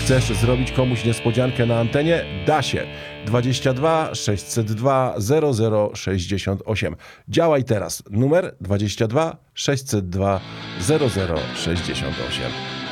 Chcesz zrobić komuś niespodziankę na antenie? Da się. 22 602 0068. Działaj teraz. Numer 22 602 0068.